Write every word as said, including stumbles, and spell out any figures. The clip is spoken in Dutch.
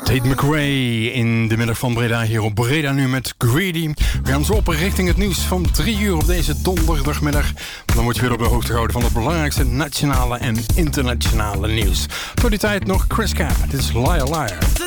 Tate McRae in de middag van Breda, hier op Breda nu met Greedy. We gaan zo op richting het nieuws van drie uur op deze donderdagmiddag. Dan moet je weer op de hoogte gehouden van het belangrijkste nationale en internationale nieuws. Voor die tijd nog Chris Cap, dit is Liar Liar.